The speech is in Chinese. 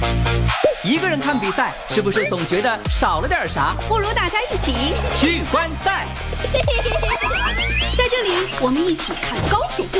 一个人看比赛，是不是总觉得少了点啥？ 不如大家一起去观赛。 在这里，我们一起看高手过